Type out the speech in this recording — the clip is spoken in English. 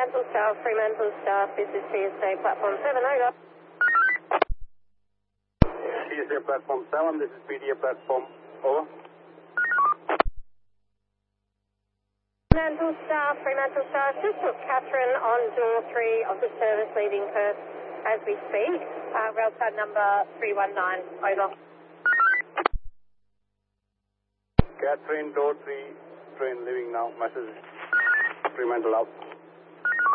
Fremantle staff, this is TSA platform 7, over. TSA platform 7, this is PDA platform, over. Fremantle staff, just took Catherine on door 3 of the service leaving Perth as we speak. Railcard number 319, over. Catherine, door 3, train leaving now, message Fremantle out.